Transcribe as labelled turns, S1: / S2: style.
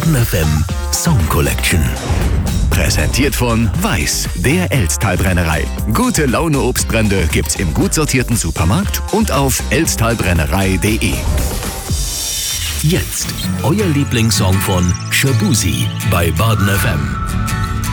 S1: Baden FM Song Collection. Präsentiert von Weiß, der Elsttalbrennerei. Gute Laune Obstbrände gibt's im gut sortierten Supermarkt und auf elsttalbrennerei.de. Jetzt euer Lieblingssong von Shaboozey bei Baden FM.